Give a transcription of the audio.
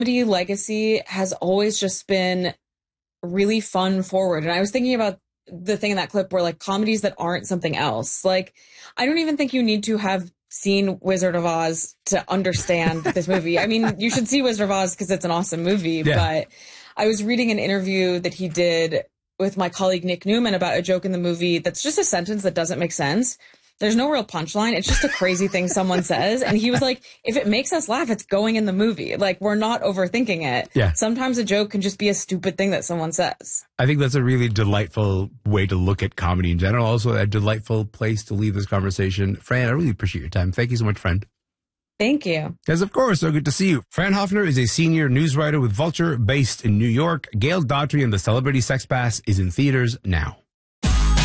Comedy legacy has always just been really fun forward. And I was thinking about the thing in that clip where like comedies that aren't something else. Like, I don't even think you need to have seen Wizard of Oz to understand this movie. I mean, you should see Wizard of Oz because it's an awesome movie. Yeah. But I was reading an interview that he did with my colleague Nick Newman about a joke in the movie that's just a sentence that doesn't make sense. There's no real punchline. It's just a crazy thing someone says. And he was like, if it makes us laugh, it's going in the movie. Like, we're not overthinking it. Yeah. Sometimes a joke can just be a stupid thing that someone says. I think that's a really delightful way to look at comedy in general. Also, a delightful place to leave this conversation. Fran, I really appreciate your time. Thank you so much, friend. Thank you. Yes, of course. So good to see you. Fran Hoffner is a senior news writer with Vulture based in New York. Gail Daughtry and the Celebrity Sex Pass is in theaters now.